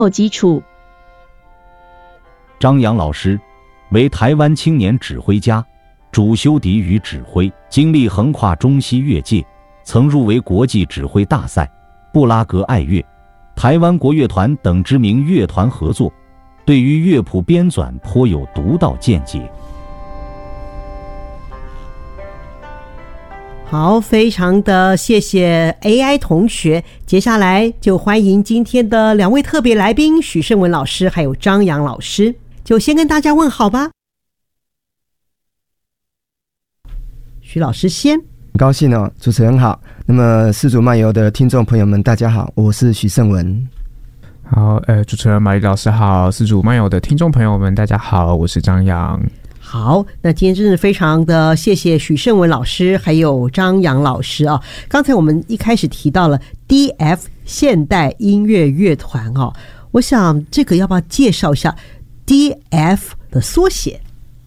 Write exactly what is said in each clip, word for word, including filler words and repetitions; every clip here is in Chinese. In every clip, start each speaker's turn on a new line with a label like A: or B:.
A: 基础。
B: 张扬老师为台湾青年指挥家，主修笛与指挥，经历横跨中西乐界，曾入围国际指挥大赛、布拉格爱乐、台湾国乐团等知名乐团合作，对于乐谱编纂颇有独到见解。
C: 好，非常的谢谢 A I 同学，接下来就欢迎今天的两位特别来宾许胜文老师还有张扬老师，就先跟大家问好吧。许老师先。
D: 很高兴哦，主持人好。那么四组漫游的听众朋友们大家好，我是许胜文。
E: 好，呃，主持人马丽老师好，四组漫游的听众朋友们大家好，我是张扬。
C: 好，那今天真的非常的谢谢许胜文老师还有张扬老师啊。刚才我们一开始提到了 D F 现代音乐乐团哦，我想这个要不要介绍一下 D F 的缩写？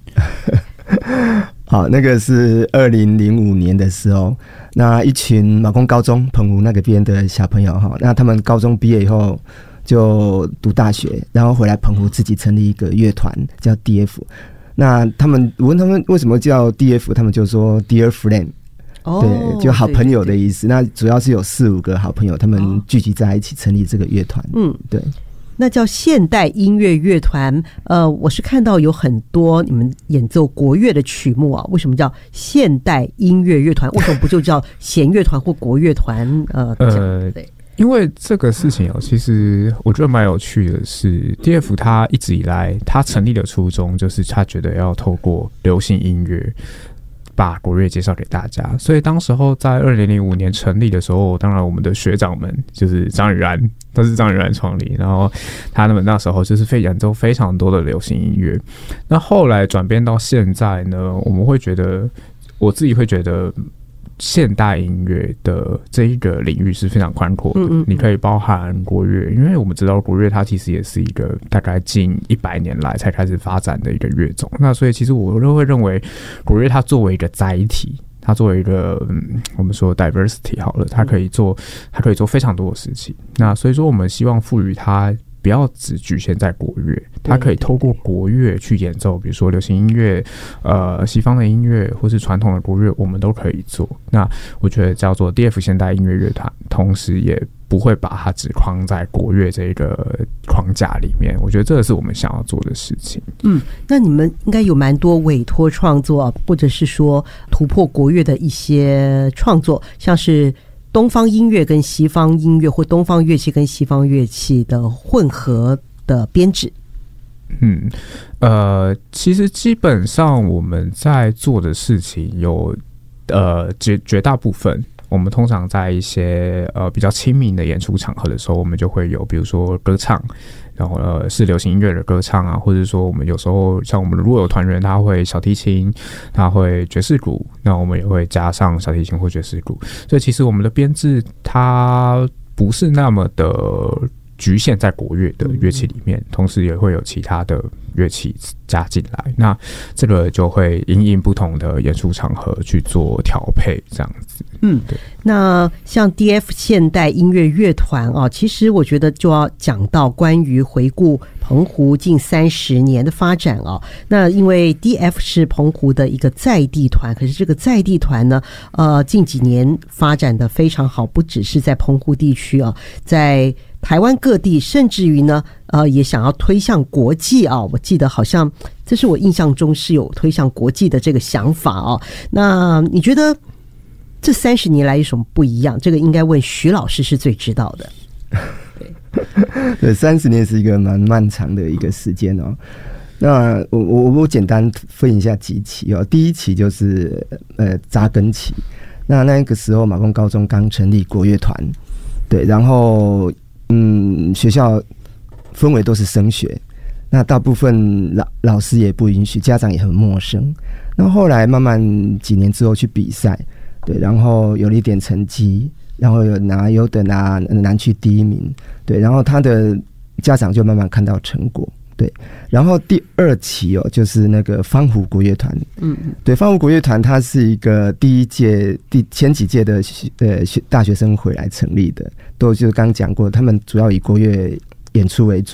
D: 好，那个是二零零五年的时候，那一群马公高中澎湖那个边的小朋友哈，那他们高中毕业以后就读大学，然后回来澎湖自己成立一个乐团叫 D F。那他们我问他们为什么叫 D F， 他们就说 Dear Friend，哦，对，就好朋友的意思。对对对，那主要是有四五个好朋友，他们聚集在一起成立这个乐团。嗯，对。
C: 那叫现代音乐乐团，呃，我是看到有很多你们演奏国乐的曲目啊，为什么叫现代音乐乐团？为什么不就叫弦乐团或国乐团？呃，呃，对。
E: 因为这个事情哦，其实我觉得蛮有趣的是 ，D F 它一直以来它成立的初衷就是他觉得要透过流行音乐把国乐介绍给大家，所以当时候在二零零五年成立的时候，当然我们的学长们就是张宇然，都是张宇然创立，然后他们那时候就是非演奏非常多的流行音乐。那后来转变到现在呢，我们会觉得，我自己会觉得。现代音乐的这一个领域是非常宽阔的，嗯嗯，你可以包含国乐，因为我们知道国乐它其实也是一个大概近一百年来才开始发展的一个乐种。那所以其实我都会认为国乐它作为一个载体，它作为一个、嗯、我们说 diversity 好了，它可以做它可以做非常多的事情。那所以说我们希望赋予它。不要只局限在国乐，它可以透过国乐去演奏，比如说流行音乐、呃西方的音乐，或是传统的国乐，我们都可以做。那我觉得叫做 D F 现代音乐乐团，同时也不会把它只框在国乐这个框架里面。我觉得这个是我们想要做的事情。
C: 嗯，那你们应该有蛮多委托创作，或者是说突破国乐的一些创作，像是。东方音乐跟西方音乐，或东方乐器跟西方乐器的混合的编制。
E: 嗯，呃，其实基本上我们在做的事情有，呃，绝绝大部分，我们通常在一些呃比较亲民的演出场合的时候，我们就会有，比如说歌唱。然后呃是流行音乐的歌唱啊，或者说我们有时候像我们如果有团员他会小提琴，他会爵士鼓，那我们也会加上小提琴或爵士鼓，所以其实我们的编制它不是那么的局限在国乐的乐器里面，同时也会有其他的乐器加进来，那这个就会因应不同的演出场合去做调配这样子。
C: 嗯，对。那像 D F 现代音乐乐团啊，其实我觉得就要讲到关于回顾澎湖近三十年的发展啊。那因为 D F 是澎湖的一个在地团，可是这个在地团呢，呃，近几年发展的非常好，不只是在澎湖地区啊，在台湾各地，甚至于呢，呃，也想要推向国际啊。我记得好像这是我印象中是有推向国际的这个想法啊。那你觉得这三十年来有什么不一样？这个应该问徐老师是最知道的。
D: 对，对，三十年是一个蛮漫长的一个时间哦。那我我我简单分一下几期哦。第一期就是呃扎根期，那那个时候马公高中刚成立国乐团，对，然后。嗯，学校氛围都是升学，那大部分老老师也不允许，家长也很陌生。那后来慢慢几年之后去比赛，对，然后有了一点成绩，然后有拿优的拿南区第一名，对，然后他的家长就慢慢看到成果，对。然后第二期哦，就是那个方湖国乐团，嗯，对，方湖国乐团它是一个第一届、第前几届的呃大学生回来成立的。都就是刚刚讲过，他们主要以国乐演出为主。